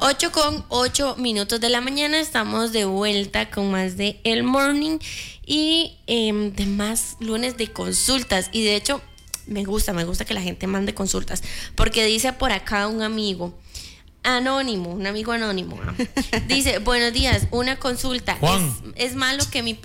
8:08 de la mañana. Estamos de vuelta con más de El Morning y de más lunes de consultas. Y de hecho, me gusta que la gente mande consultas, porque dice por acá un amigo anónimo, dice: buenos días, una consulta. Juan. Es malo que mi